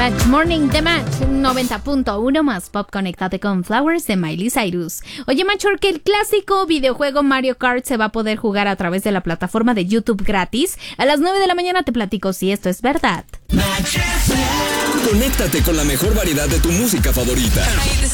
Match Morning de Match 90.1 más pop. Conéctate con Flowers de Miley Cyrus. Oye, Machor, que el clásico videojuego Mario Kart se va a poder jugar a través de la plataforma de YouTube gratis. A las 9 de la mañana te platico si esto es verdad. Conéctate con la mejor variedad de tu música favorita.